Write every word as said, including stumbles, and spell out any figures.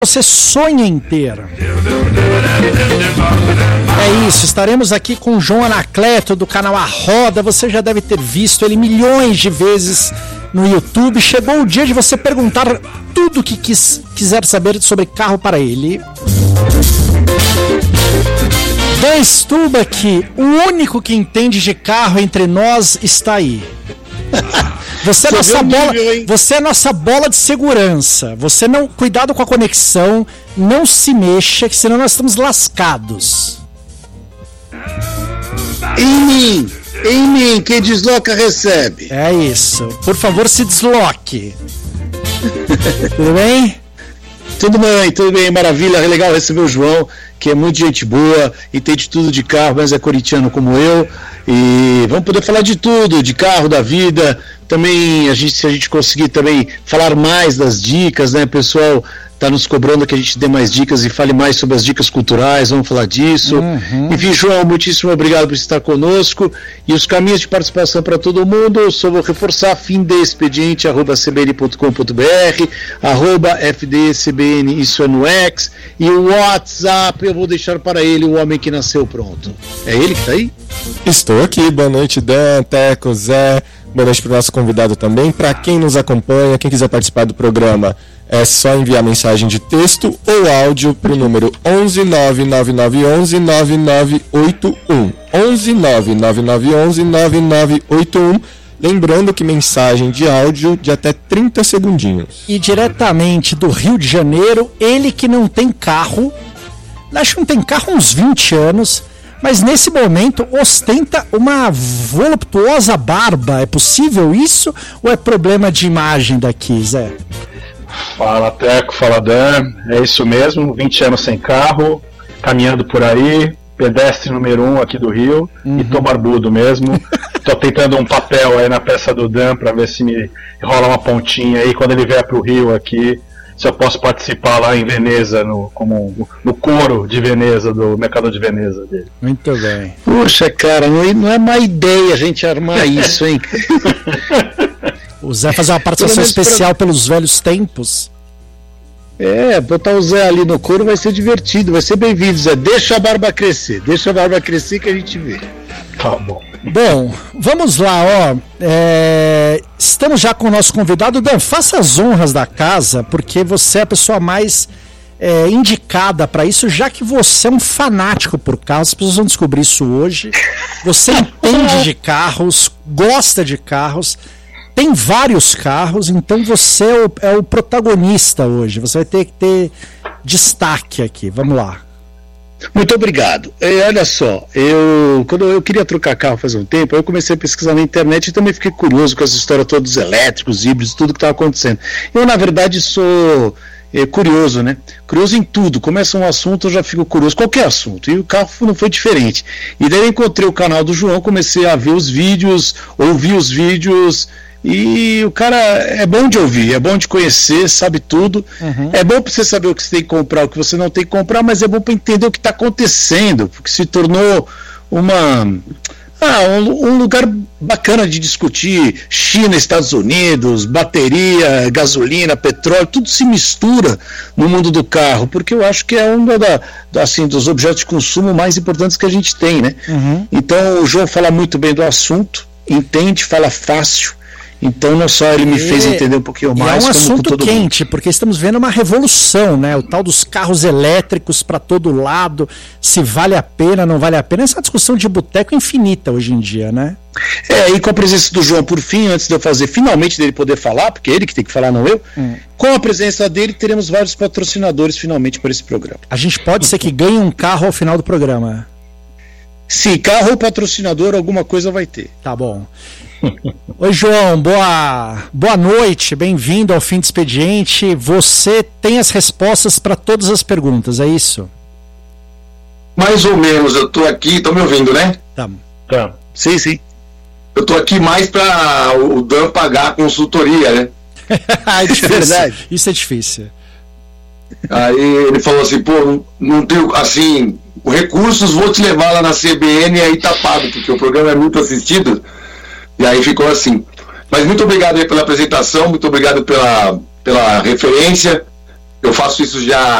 você sonha em ter. É isso, estaremos aqui com o João Anacleto do canal A Roda. Você já deve ter visto ele milhões de vezes no YouTube. Chegou o dia de você perguntar tudo o que quis, quiser saber sobre carro para ele. Dan Stubach, o único que entende de carro entre nós, está aí. Você é, nossa bola, você é nossa bola de segurança. Você não, cuidado com a conexão, não se mexa, que senão nós estamos lascados. Em mim, em mim, quem desloca recebe. É isso. Por favor, se desloque. Tudo bem? Tudo bem, tudo bem, maravilha. É legal receber o João, que é muito gente boa, entende tudo de carro, mas é corintiano como eu. E vamos poder falar de tudo, de carro, da vida. Também, a gente, se a gente conseguir também falar mais das dicas, né? O pessoal está nos cobrando que a gente dê mais dicas e fale mais sobre as dicas culturais, vamos falar disso. Uhum. Enfim, João, muitíssimo obrigado por estar conosco. E os caminhos de participação para todo mundo, só vou reforçar, fim de expediente, arroba c b n ponto com ponto b r, arroba f d c b n, isso é no X, e o WhatsApp, eu vou deixar para ele, o homem que nasceu pronto. É ele que está aí? Estou aqui, boa noite, Dan, Teco, Zé, boa noite para o nosso convidado também. Para quem nos acompanha, quem quiser participar do programa, é só enviar mensagem de texto ou áudio para o número onze nove nove nove onze nove nove oito um. onze nove nove nove onze nove nove oito um. Lembrando que mensagem de áudio de até trinta segundinhos. E diretamente do Rio de Janeiro, ele que não tem carro, acho que não tem carro há uns vinte anos, mas nesse momento ostenta uma voluptuosa barba. É possível isso ou é problema de imagem daqui, Zé? Fala, Teco, fala, Dan, é isso mesmo, vinte anos sem carro, caminhando por aí, pedestre número um aqui do Rio, uhum. E tô barbudo mesmo, tô tentando um papel aí na peça do Dan pra ver se me rola uma pontinha aí, quando ele vier pro Rio aqui, se eu posso participar lá em Veneza, no, como, no coro de Veneza, do Mercado de Veneza dele. Muito bem. Puxa, cara, não, não é má ideia a gente armar isso, hein? O Zé fazer uma participação especial pra... pelos velhos tempos. É, botar o Zé ali no coro vai ser divertido, vai ser bem-vindo, Zé. Deixa a barba crescer, deixa a barba crescer que a gente vê. Tá bom. Bom, vamos lá, ó. É... Estamos já com o nosso convidado. Dan, faça as honras da casa, porque você é a pessoa mais é, indicada para isso, já que você é um fanático por carros. As pessoas vão descobrir isso hoje. Você entende de carros, gosta de carros, tem vários carros, então você é o, é o protagonista hoje. Você vai ter que ter destaque aqui. Vamos lá. Muito obrigado. É, olha só, eu quando eu queria trocar carro faz um tempo, eu comecei a pesquisar na internet e também fiquei curioso com essa história toda dos elétricos, híbridos, tudo que estava acontecendo. Eu, na verdade, sou é, curioso, né? Curioso em tudo. Começa um assunto, eu já fico curioso, qualquer assunto. E o carro não foi diferente. E daí eu encontrei o canal do João, comecei a ver os vídeos, ouvir os vídeos. E o cara é bom de ouvir, é bom de conhecer, sabe tudo. Uhum. É bom para você saber o que você tem que comprar, o que você não tem que comprar, mas é bom para entender o que está acontecendo, porque se tornou uma ah, um, um lugar bacana de discutir. China, Estados Unidos, bateria, gasolina, petróleo, tudo se mistura no mundo do carro, porque eu acho que é um da, assim, dos objetos de consumo mais importantes que a gente tem, né? Uhum. Então o João fala muito bem do assunto, entende, fala fácil. Então não só ele me fez entender um pouquinho mais, é um como assunto todo quente, mundo. Porque estamos vendo uma revolução, né? O tal dos carros elétricos para todo lado, se vale a pena, não vale a pena. Essa discussão de boteco é infinita hoje em dia, né? É, e com a presença do João, por fim, antes de eu fazer, finalmente dele poder falar, porque é ele que tem que falar, não eu, hum. com a presença dele teremos vários patrocinadores finalmente para esse programa. A gente pode ser que ganhe um carro ao final do programa. Se carro ou patrocinador, alguma coisa vai ter. Tá bom. Oi, João, boa, boa noite, bem-vindo ao Fim de Expediente. Você tem as respostas para todas as perguntas, é isso? Mais ou menos, eu tô aqui, estão me ouvindo, né? Tá. Tá. Sim, sim. Eu tô aqui mais para o Dan pagar a consultoria, né? É difícil. É verdade. Isso é difícil. Aí ele falou assim, pô, não tenho, assim, recursos, vou te levar lá na C B N e aí tá pago, porque o programa é muito assistido. E aí ficou assim. Mas muito obrigado aí pela apresentação, muito obrigado pela, pela referência. eu faço isso já